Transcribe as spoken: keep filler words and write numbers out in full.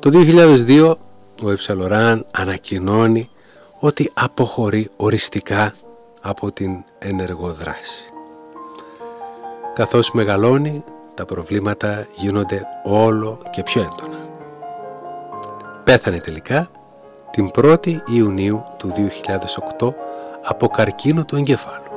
Το δύο χιλιάδες δύο ο Yves Saint Laurent ανακοινώνει ότι αποχωρεί οριστικά από την ενεργό δράση. Καθώς μεγαλώνει, τα προβλήματα γίνονται όλο και πιο έντονα. Πέθανε τελικά την πρώτη Ιουνίου του δύο χιλιάδες οκτώ από καρκίνο του εγκεφάλου.